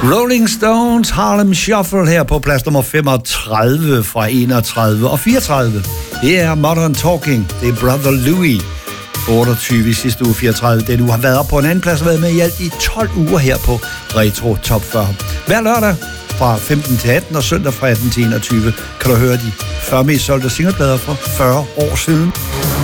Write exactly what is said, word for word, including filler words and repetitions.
Rolling Stones Harlem Shuffle her på plads nummer femogtredive fra enogtredive og fireogtredive. Det er Modern Talking. Det er Brother Louie. otteogtyve i sidste uge, fireogtredive. Den uge har været op på en anden plads og været med i alt i tolv uger her på Retro Top fyrre. Hver lørdag fra femten til atten og søndag fra atten til enogtyve kan du høre de fyrre mest solgte singleplader fra fyrre år siden.